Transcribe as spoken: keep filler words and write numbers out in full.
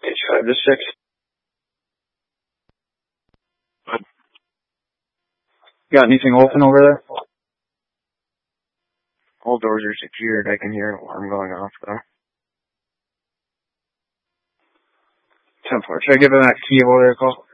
H five to six. Got anything open over there? All doors are secured. I can hear an alarm going off, though. ten four. Should I give him that key over there, call?